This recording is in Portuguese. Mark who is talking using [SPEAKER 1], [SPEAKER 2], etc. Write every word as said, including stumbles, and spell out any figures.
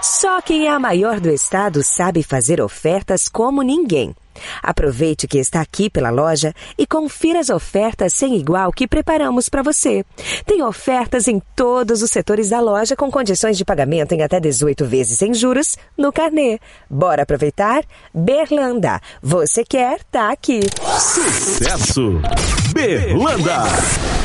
[SPEAKER 1] Só quem é a maior do estado sabe fazer ofertas como ninguém. Aproveite que está aqui pela loja e confira as ofertas sem igual que preparamos para você. Tem ofertas em todos os setores da loja com condições de pagamento em até dezoito vezes sem juros no carnê. Bora aproveitar? Berlanda. Você quer, tá aqui.
[SPEAKER 2] Sucesso! Berlanda!